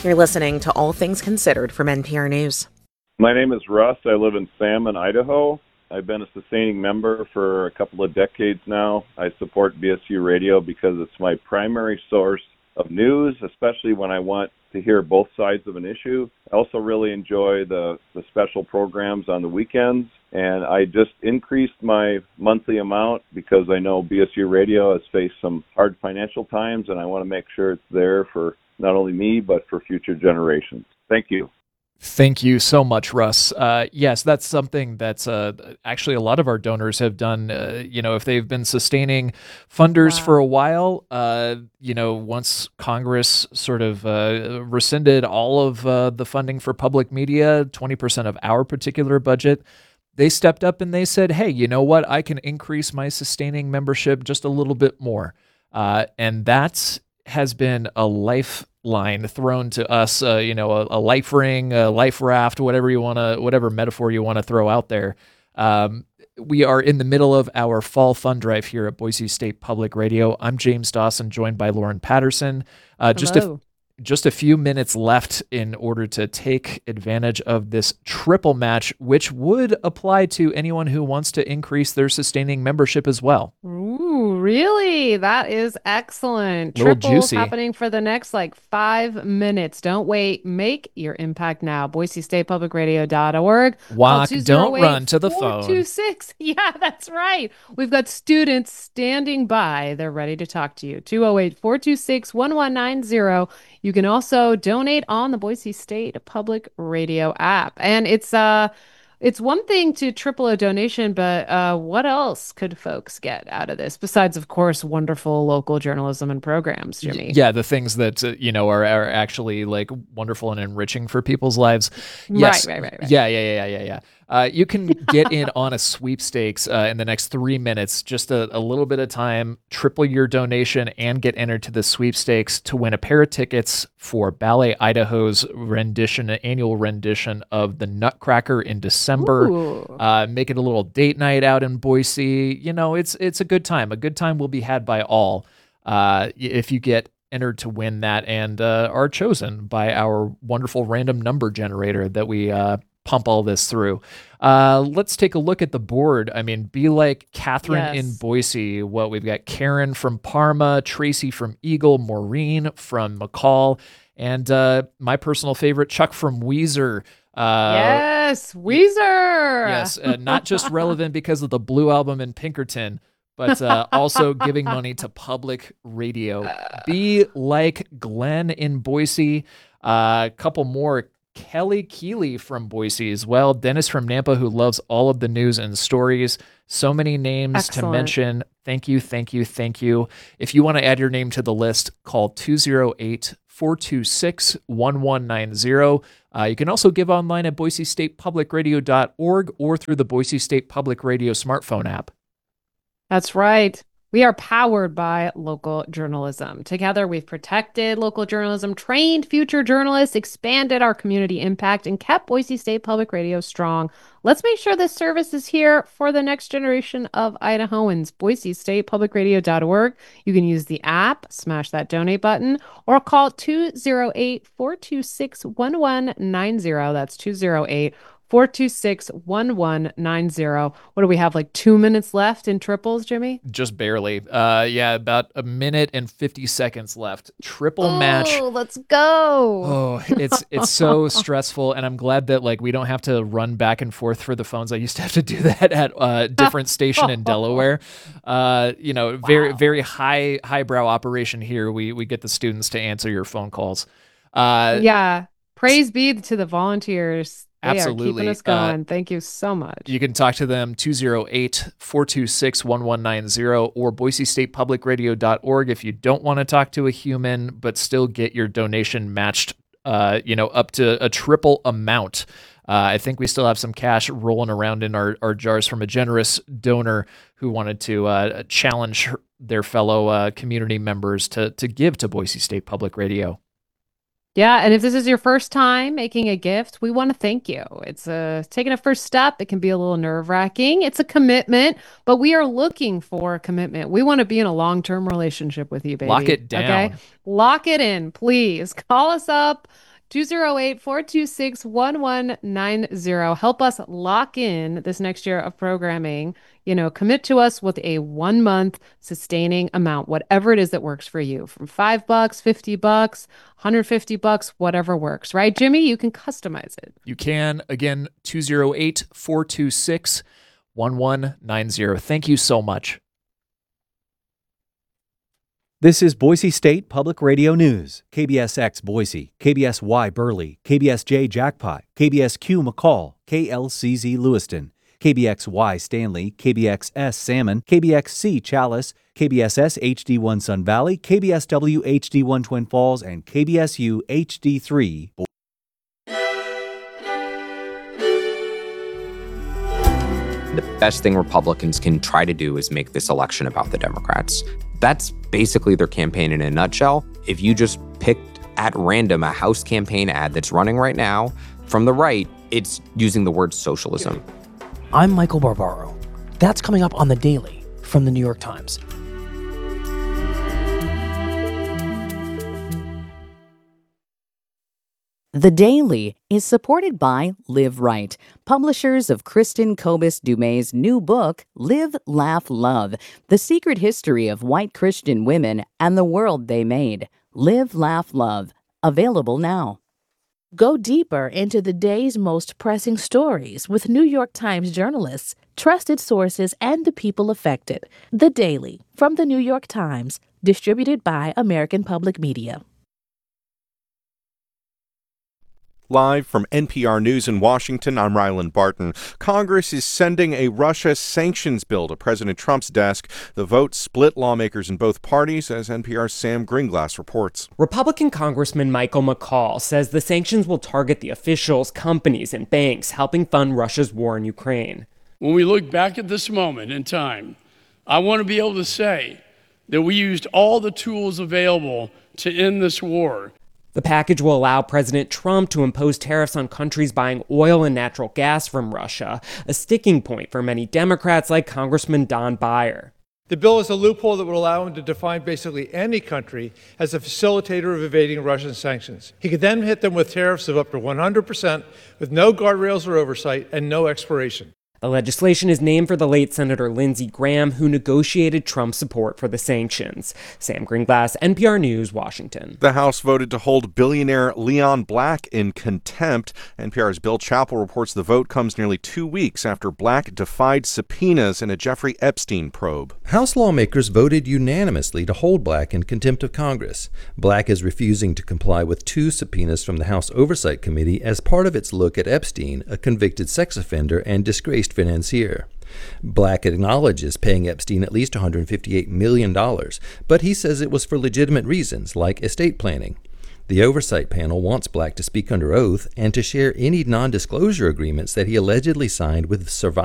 You're listening to All Things Considered from NPR News. My name is Russ. I live in Salmon, Idaho. I've been a sustaining member for a couple of decades now. I support BSU Radio because it's my primary source of news, especially when I want to hear both sides of an issue. I also really enjoy the special programs on the weekends, and I just increased my monthly amount because I know BSU Radio has faced some hard financial times, and I want to make sure it's there for not only me, but for future generations. Thank you. Thank you so much, Russ. Yes, that's something that's actually a lot of our donors have done. If they've been sustaining funders for a while, once Congress sort of rescinded all of the funding for public media, 20% of our particular budget, they stepped up and they said, hey, you know what? I can increase my sustaining membership just a little bit more. And that has been a lifeline thrown to us, a life ring, a life raft, whatever metaphor you want to throw out there. We are in the middle of our fall fund drive here at Boise State Public Radio. I'm James Dawson, joined by Lauren Patterson. Just a few minutes left in order to take advantage of this triple match, which would apply to anyone who wants to increase their sustaining membership as well. Ooh, really? That is excellent. Triples happening for the next 5 minutes. Don't wait. Make your impact now. BoiseStatePublicRadio.org. Walk, don't run to the phone. 426. Yeah, that's right. We've got students standing by. They're ready to talk to you. 208-426-1190. You can also donate on the Boise State Public Radio app. And it's one thing to triple a donation, but what else could folks get out of this besides, of course, wonderful local journalism and programs, Jimmy? Yeah, the things that, are actually wonderful and enriching for people's lives. Yes. Right. Yeah. You can get in on a sweepstakes in the next 3 minutes, just a little bit of time, triple your donation, and get entered to the sweepstakes to win a pair of tickets for Ballet Idaho's annual rendition of The Nutcracker in December. Make it a little date night out in Boise. It's a good time. A good time will be had by all if you get entered to win that and are chosen by our wonderful random number generator that we pump all this through. Let's take a look at the board. I mean, be like Catherine in Boise. We've got Karen from Parma, Tracy from Eagle, Maureen from McCall, and my personal favorite, Chuck from Weezer. Yes, Weezer. Yes, not just relevant because of the Blue Album in Pinkerton, but also giving money to public radio. Be like Glenn in Boise. A couple more. Kelly Keeley from Boise as well. Dennis from Nampa, who loves all of the news and stories. So many names to mention. Thank you. If you want to add your name to the list, call 208-426-1190. You can also give online at boisestatepublicradio.org or through the Boise State Public Radio smartphone app. That's right. We are powered by local journalism. Together, we've protected local journalism, trained future journalists, expanded our community impact, and kept Boise State Public Radio strong. Let's make sure this service is here for the next generation of Idahoans. BoiseStatePublicRadio.org. You can use the app, smash that donate button, or call 208-426-1190. That's 208-426-1190. What do we have, 2 minutes left in triples, Jimmy? Just barely. About a minute and 50 seconds left. Triple match. Oh, let's go. Oh, it's so stressful, and I'm glad that we don't have to run back and forth for the phones. I used to have to do that at a different station in Delaware. Very, very highbrow operation here. We get the students to answer your phone calls. Praise be to the volunteers. They Absolutely. are keeping us going. Thank you so much. You can talk to them 208-426-1190 or boisestatepublicradio.org if you don't want to talk to a human, but still get your donation matched, up to a triple amount. I think we still have some cash rolling around in our jars from a generous donor who wanted to challenge their fellow community members to give to Boise State Public Radio. Yeah, and if this is your first time making a gift, we want to thank you. It's taking a first step. It can be a little nerve-wracking. It's a commitment, but we are looking for a commitment. We want to be in a long-term relationship with you, baby. Lock it down. Okay? Lock it in, please. Call us up 208-426-1190. Help us lock in this next year of programming. Commit to us with a 1 month sustaining amount, whatever it is that works for you, from $5, $50, $150, whatever works, right, Jimmy? You can customize it. You can. Again, 208-426-1190. Thank you so much. This is Boise State Public Radio News. KBSX Boise, KBSY Burley, KBSJ Jackpot, KBSQ McCall, KLCZ Lewiston, KBXY Stanley, KBXS Salmon, KBXC Chalice, KBSS HD1 Sun Valley, KBSW HD1 Twin Falls, and KBSU HD3. The best thing Republicans can try to do is make this election about the Democrats. That's basically their campaign in a nutshell. If you just picked at random a House campaign ad that's running right now, from the right, it's using the word socialism. I'm Michael Barbaro. That's coming up on The Daily from The New York Times. The Daily is supported by Live Right, publishers of Kristen Kobus Dumay's new book, Live, Laugh, Love, The Secret History of White Christian Women and the World They Made. Live, Laugh, Love. Available now. Go deeper into the day's most pressing stories with New York Times journalists, trusted sources, and the people affected. The Daily from The New York Times, distributed by American Public Media. Live from NPR News in Washington, I'm Ryland Barton. Congress is sending a Russia sanctions bill to President Trump's desk. The vote split lawmakers in both parties, as NPR's Sam Greenglass reports. Republican Congressman Michael McCaul says the sanctions will target the officials, companies, and banks helping fund Russia's war in Ukraine. When we look back at this moment in time, I want to be able to say that we used all the tools available to end this war. The package will allow President Trump to impose tariffs on countries buying oil and natural gas from Russia, a sticking point for many Democrats like Congressman Don Beyer. The bill is a loophole that would allow him to define basically any country as a facilitator of evading Russian sanctions. He could then hit them with tariffs of up to 100% with no guardrails or oversight and no expiration. The legislation is named for the late Senator Lindsey Graham, who negotiated Trump's support for the sanctions. Sam Greenglass, NPR News, Washington. The House voted to hold billionaire Leon Black in contempt. NPR's Bill Chappell reports the vote comes nearly 2 weeks after Black defied subpoenas in a Jeffrey Epstein probe. House lawmakers voted unanimously to hold Black in contempt of Congress. Black is refusing to comply with 2 subpoenas from the House Oversight Committee as part of its look at Epstein, a convicted sex offender and disgraced financier. Black acknowledges paying Epstein at least $158 million, but he says it was for legitimate reasons like estate planning. The oversight panel wants Black to speak under oath and to share any non-disclosure agreements that he allegedly signed with